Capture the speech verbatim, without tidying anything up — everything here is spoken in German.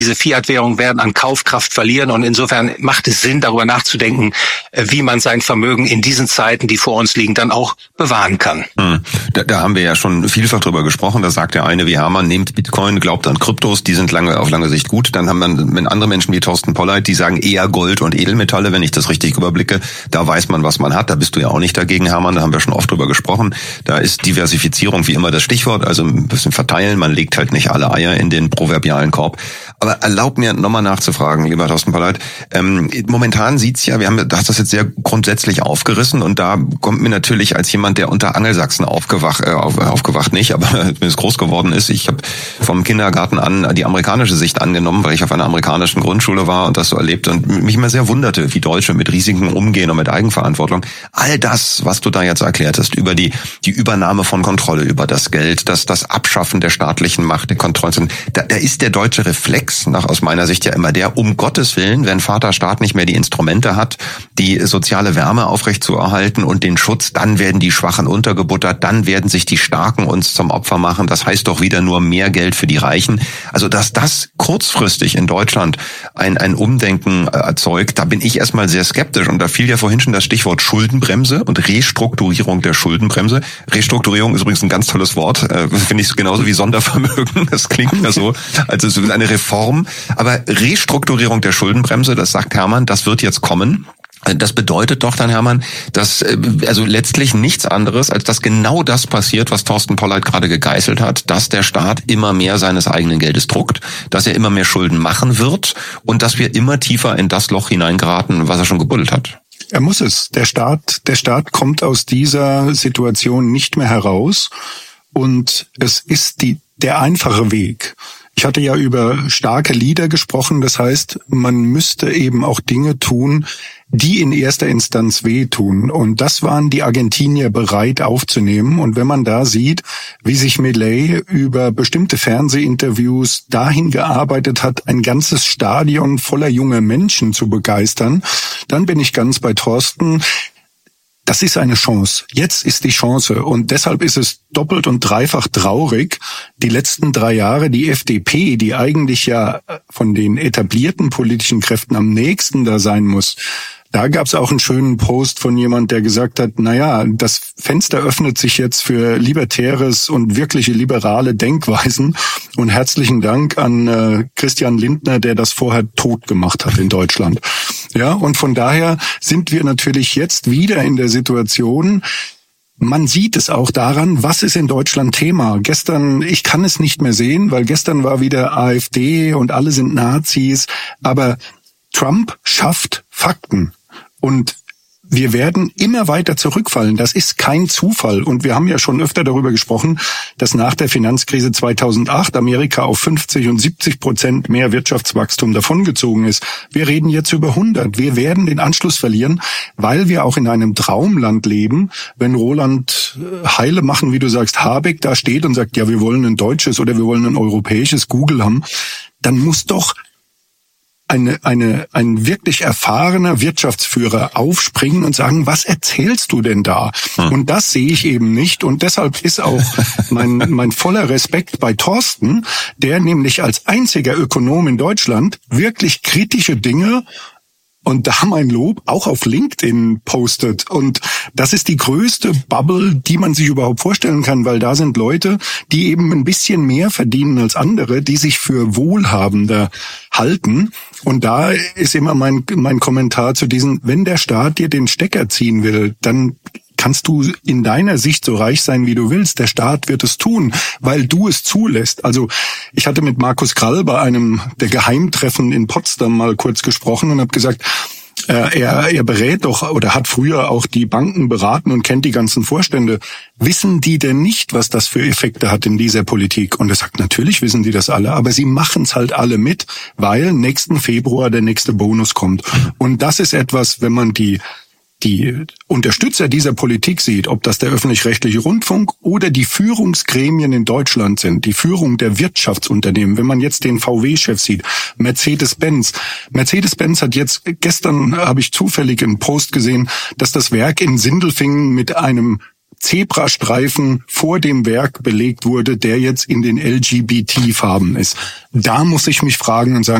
Diese Fiat-Währungen werden an Kaufkraft verlieren und insofern macht es Sinn, darüber nachzudenken, wie man sein Vermögen in diesen Zeiten, die vor uns liegen, dann auch bewahren kann. Hm. Da, da haben wir ja schon vielfach drüber gesprochen. Da sagt der eine wie Hermann, nehmt Bitcoin, glaubt an Kryptos, die sind lange auf lange Sicht gut. Dann haben wir andere Menschen wie Thorsten Polleit, die sagen eher Gold und Edelmetalle, wenn ich das richtig überblicke. Da weiß man, was man hat. Da bist du ja auch nicht dagegen, Hermann. Da haben wir schon oft drüber gesprochen. Da ist Diversifizierung wie immer das Stichwort, also ein bisschen verteilen. Man legt halt nicht alle Eier in den proverbialen Korb. Aber erlaub mir nochmal nachzufragen, lieber Thorsten Polleit. Ähm, momentan sieht's ja, wir haben, du hast das jetzt sehr grundsätzlich aufgerissen und da kommt mir natürlich als jemand, der unter Angelsachsen aufgewacht, äh, auf, aufgewacht nicht, aber zumindest groß geworden ist. Ich habe vom Kindergarten an die amerikanische Sicht angenommen, weil ich auf einer amerikanischen Grundschule war und das so erlebt und mich immer sehr wunderte, wie Deutsche mit Risiken umgehen und mit Eigenverantwortung. All das, was du da jetzt erklärt hast, über die die Übernahme von Kontrolle über das Geld, das das Abschaffen der staatlichen Macht, der Kontrolle, da, da ist der deutsche Reflex nach aus meiner Sicht ja immer der, um Gottes Willen, wenn Vater Staat nicht mehr die Instrumente hat, die soziale Wärme aufrechtzuerhalten und den Schutz, dann werden die Schwachen untergebuttert, dann werden sich die Starken uns zum Opfer machen. Das heißt doch wieder nur mehr Geld für die Reichen. Also dass das kurzfristig in Deutschland ein, ein Umdenken erzeugt, da bin ich erstmal sehr skeptisch. Und da fiel ja vorhin schon das Stichwort Schuldenbremse und Restrukturierung der Schuldenbremse. Restrukturierung ist übrigens ein ganz tolles Wort, äh, finde ich genauso wie Sondervermögen. Das klingt ja so, als es eine Reform. Aber Restrukturierung der Schuldenbremse, das sagt Hermann, das wird jetzt kommen. Das bedeutet doch dann, Hermann, dass also letztlich nichts anderes, als dass genau das passiert, was Thorsten Polleit gerade gegeißelt hat, dass der Staat immer mehr seines eigenen Geldes druckt, dass er immer mehr Schulden machen wird und dass wir immer tiefer in das Loch hineingeraten, was er schon gebuddelt hat. Er muss es. Der Staat, der Staat kommt aus dieser Situation nicht mehr heraus und es ist die, der einfache Weg. Ich hatte ja über starke Leader gesprochen, das heißt, man müsste eben auch Dinge tun, die in erster Instanz wehtun. Und das waren die Argentinier bereit aufzunehmen. Und wenn man da sieht, wie sich Milei über bestimmte Fernsehinterviews dahin gearbeitet hat, ein ganzes Stadion voller junger Menschen zu begeistern, dann bin ich ganz bei Thorsten. Das ist eine Chance. Jetzt ist die Chance. Und deshalb ist es doppelt und dreifach traurig. Die letzten drei Jahre, die F D P, die eigentlich ja von den etablierten politischen Kräften am nächsten da sein muss, da gab es auch einen schönen Post von jemand, der gesagt hat, na ja, das Fenster öffnet sich jetzt für libertäres und wirkliche liberale Denkweisen. Und herzlichen Dank an äh, Christian Lindner, der das vorher tot gemacht hat in Deutschland. Ja, und von daher sind wir natürlich jetzt wieder in der Situation, man sieht es auch daran, was ist in Deutschland Thema. Gestern, ich kann es nicht mehr sehen, weil gestern war wieder AfD und alle sind Nazis, aber Trump schafft Fakten. Und wir werden immer weiter zurückfallen. Das ist kein Zufall. Und wir haben ja schon öfter darüber gesprochen, dass nach der Finanzkrise zweitausendacht Amerika auf fünfzig und siebzig Prozent mehr Wirtschaftswachstum davongezogen ist. Wir reden jetzt über hundert. Wir werden den Anschluss verlieren, weil wir auch in einem Traumland leben. Wenn Roland Heile machen, wie du sagst, Habeck da steht und sagt, ja, wir wollen ein deutsches oder wir wollen ein europäisches Google haben, dann muss doch Eine, eine, ein wirklich erfahrener Wirtschaftsführer aufspringen und sagen, was erzählst du denn da? Hm. Und das sehe ich eben nicht. Und deshalb ist auch mein, mein voller Respekt bei Thorsten, der nämlich als einziger Ökonom in Deutschland wirklich kritische Dinge und da mein Lob auch auf LinkedIn postet. Und das ist die größte Bubble, die man sich überhaupt vorstellen kann, weil da sind Leute, die eben ein bisschen mehr verdienen als andere, die sich für wohlhabender halten. Und da ist immer mein, mein Kommentar zu diesen, wenn der Staat dir den Stecker ziehen will, dann kannst du in deiner Sicht so reich sein, wie du willst. Der Staat wird es tun, weil du es zulässt. Also ich hatte mit Markus Krall bei einem der Geheimtreffen in Potsdam mal kurz gesprochen und habe gesagt, äh, er, er berät doch oder hat früher auch die Banken beraten und kennt die ganzen Vorstände. Wissen die denn nicht, was das für Effekte hat in dieser Politik? Und er sagt, natürlich wissen die das alle, aber sie machen es halt alle mit, weil nächsten Februar der nächste Bonus kommt. Und das ist etwas, wenn man die die Unterstützer dieser Politik sieht, ob das der öffentlich-rechtliche Rundfunk oder die Führungsgremien in Deutschland sind, die Führung der Wirtschaftsunternehmen, wenn man jetzt den V W-Chef sieht, Mercedes-Benz. Mercedes-Benz hat jetzt, gestern habe ich zufällig einen Post gesehen, dass das Werk in Sindelfingen mit einem Zebrastreifen vor dem Werk belegt wurde, der jetzt in den L G B T-Farben ist. Da muss ich mich fragen und sagen,